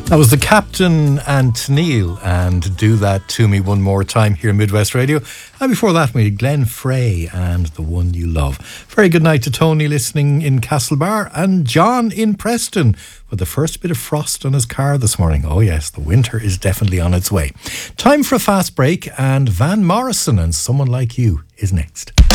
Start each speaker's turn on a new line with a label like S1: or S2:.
S1: That was the Captain and Tennille and Do That To Me One More Time here in Midwest Radio. And before that, we had Glenn Frey and The One You Love. Very good night to Tony listening in Castlebar and John in Preston with the first bit of frost on his car this morning. Oh yes, the winter is definitely on its way. Time for a fast break, and Van Morrison and Someone Like You is next.